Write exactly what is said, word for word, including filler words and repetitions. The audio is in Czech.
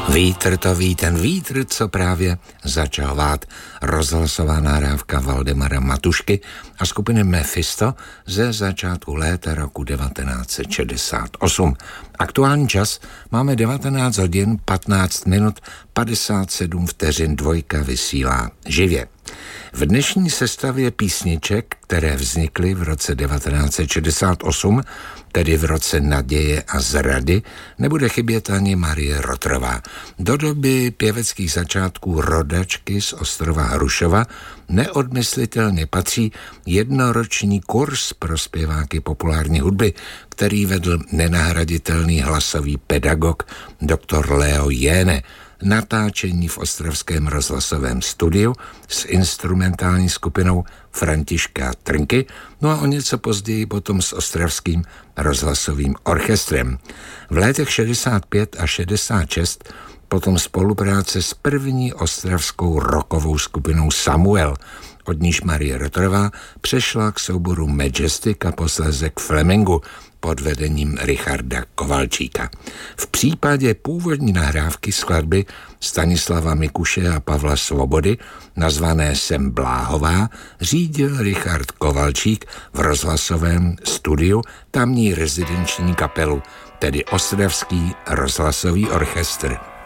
Vítr to ví, ten vítr, co právě začal vát. Rozhlasová nahrávka Valdemara Matušky a skupiny Mephisto ze začátku léta roku devatenáct set šedesát osm. Aktuální čas máme devatenáct hodin patnáct minut padesát sedm vteřin, dvojka vysílá živě. V dnešní sestavě písniček, které vznikly v roce devatenáct set šedesát osm, tedy v roce naděje a zrady, nebude chybět ani Marie Rotrová. Do doby pěveckých začátků rodačky z ostrova Hrušova neodmyslitelně patří jednoroční kurz pro zpěváky populární hudby, který vedl nenahraditelný hlasový pedagog doktor Leo Jéne. Natáčení v ostravském rozhlasovém studiu s instrumentální skupinou Františka Trnky, no a o něco později potom s ostravským rozhlasovým orchestrem. V letech šedesát pět a šedesát šest potom spolupráce s první ostravskou rockovou skupinou Samuel, od níž Marie Rotrová přešla k souboru Majestic a posléze k Flemingu pod vedením Richarda Kovalčíka. V případě původní nahrávky skladby Stanislava Mikuše a Pavla Svobody, nazvané Jsem bláhová, řídil Richard Kovalčík v rozhlasovém studiu tamní rezidenční kapelu, tedy Ostravský rozhlasový orchestr.